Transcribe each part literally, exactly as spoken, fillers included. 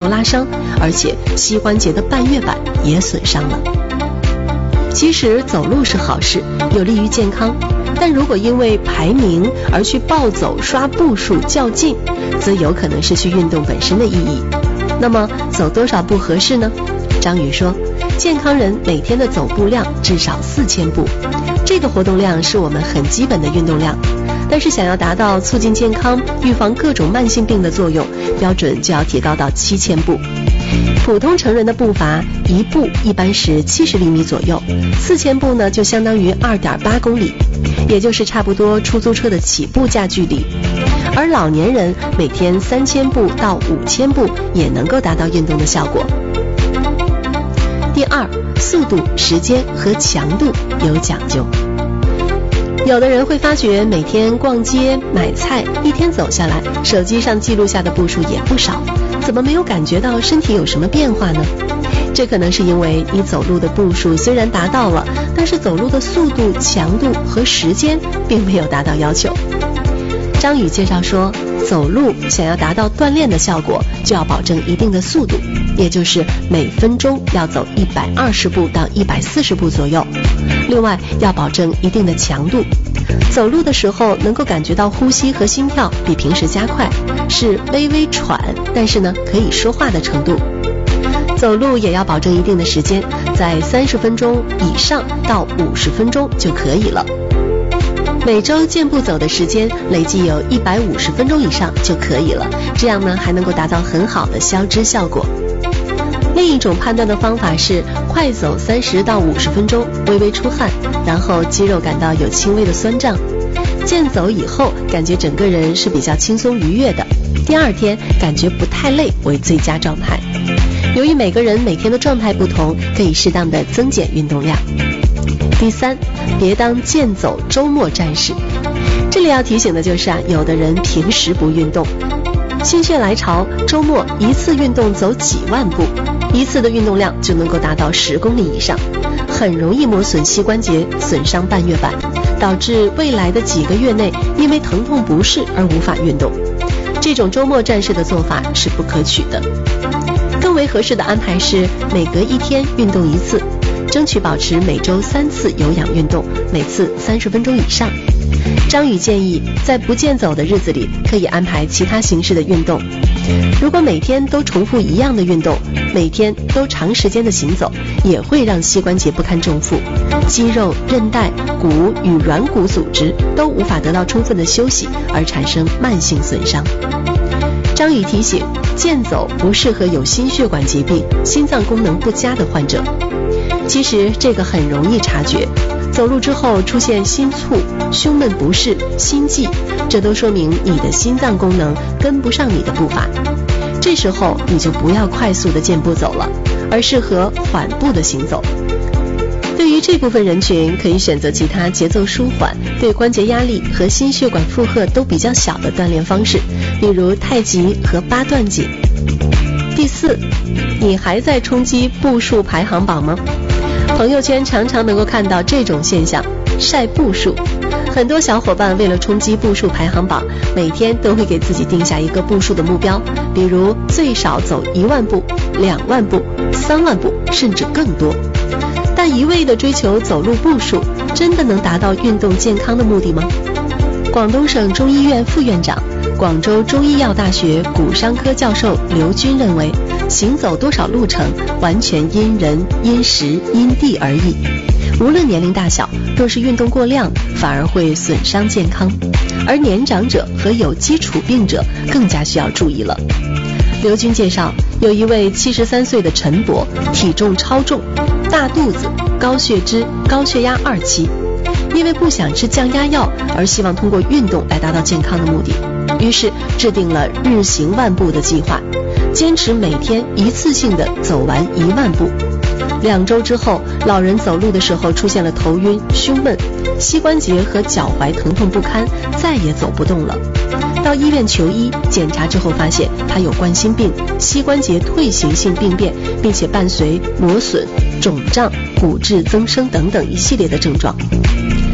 拉伤，而且膝关节的半月板也损伤了。其实走路是好事，有利于健康，但如果因为排名而去暴走、刷步数较劲，则有可能失去运动本身的意义。那么走多少步合适呢？张宇说，健康人每天的走步量至少四千步，这个活动量是我们很基本的运动量。但是想要达到促进健康、预防各种慢性病的作用，标准就要提高到七千步。普通成人的步伐一步一般是七十厘米左右，四千步呢就相当于 二点八公里，也就是差不多出租车的起步价距离。而老年人每天三千步到五千步也能够达到运动的效果。第二，速度、时间和强度有讲究。有的人会发觉每天逛街买菜，一天走下来，手机上记录下的步数也不少，怎么没有感觉到身体有什么变化呢？这可能是因为你走路的步数虽然达到了，但是走路的速度、强度和时间并没有达到要求。张宇介绍说，走路想要达到锻炼的效果，就要保证一定的速度，也就是每分钟要走一百二十步到一百四十步左右。另外要保证一定的强度，走路的时候能够感觉到呼吸和心跳比平时加快，是微微喘，但是呢可以说话的程度。走路也要保证一定的时间，在三十分钟以上到五十分钟就可以了。每周健步走的时间累计有一百五十分钟以上就可以了，这样呢还能够达到很好的消脂效果。另一种判断的方法是快走三十到五十分钟，微微出汗，然后肌肉感到有轻微的酸胀，健走以后感觉整个人是比较轻松愉悦的，第二天感觉不太累为最佳状态。由于每个人每天的状态不同，可以适当的增减运动量。第三，别当健走周末战士。这里要提醒的就是啊，有的人平时不运动，心血来潮，周末一次运动走几万步，一次的运动量就能够达到十公里以上，很容易磨损膝关节，损伤半月板，导致未来的几个月内因为疼痛不适而无法运动。这种周末战士的做法是不可取的。更为合适的安排是每隔一天运动一次，争取保持每周三次有氧运动，每次三十分钟以上。张宇建议在不健走的日子里可以安排其他形式的运动。如果每天都重复一样的运动，每天都长时间的行走，也会让膝关节不堪重负，肌肉、韧带、骨与软骨组织都无法得到充分的休息，而产生慢性损伤。张宇提醒，健走不适合有心血管疾病、心脏功能不佳的患者。其实这个很容易察觉，走路之后出现心促、胸闷不适、心悸，这都说明你的心脏功能跟不上你的步伐。这时候你就不要快速的健步走了，而适合缓步的行走。对于这部分人群，可以选择其他节奏舒缓、对关节压力和心血管负荷都比较小的锻炼方式，比如太极和八段锦。第四，你还在冲击步数排行榜吗？朋友圈常常能够看到这种现象，晒步数。很多小伙伴为了冲击步数排行榜，每天都会给自己定下一个步数的目标，比如最少走一万步、两万步、三万步，甚至更多。但一味的追求走路步数，真的能达到运动健康的目的吗？广东省中医院副院长、广州中医药大学骨伤科教授刘军认为，行走多少路程完全因人、因时、因地而异，无论年龄大小，若是运动过量，反而会损伤健康，而年长者和有基础病者更加需要注意了。刘军介绍，有一位七十三岁的陈伯，体重超重，大肚子，高血脂、高血压二期，因为不想吃降压药，而希望通过运动来达到健康的目的，于是制定了日行万步的计划，坚持每天一次性的走完一万步。两周之后，老人走路的时候出现了头晕、胸闷，膝关节和脚踝疼痛不堪，再也走不动了。到医院求医，检查之后发现他有冠心病、膝关节退行性病变，并且伴随磨损、肿胀、骨质增生等等一系列的症状。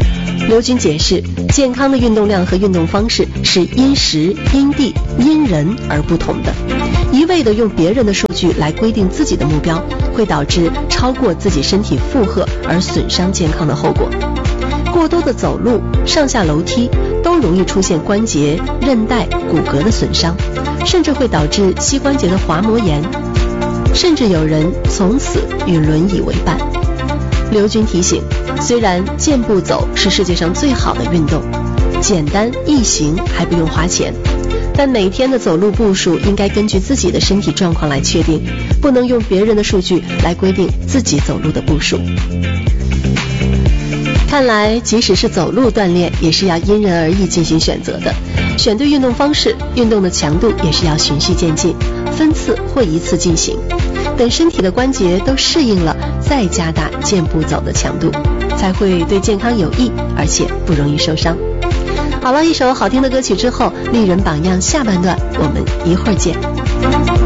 刘军解释，健康的运动量和运动方式是因时、因地、因人而不同的。一味地用别人的数据来规定自己的目标，会导致超过自己身体负荷而损伤健康的后果。过多的走路、上下楼梯都容易出现关节、韧带、骨骼的损伤，甚至会导致膝关节的滑膜炎，甚至有人从此与轮椅为伴。刘军提醒，虽然健步走是世界上最好的运动，简单易行还不用花钱，但每天的走路步数应该根据自己的身体状况来确定，不能用别人的数据来规定自己走路的步数。看来即使是走路锻炼也是要因人而异进行选择的，选对运动方式，运动的强度也是要循序渐进，分次或一次进行，等身体的关节都适应了，再加大健步走的强度，才会对健康有益，而且不容易受伤。好了，一首好听的歌曲之后，丽人榜样下半段我们一会儿见。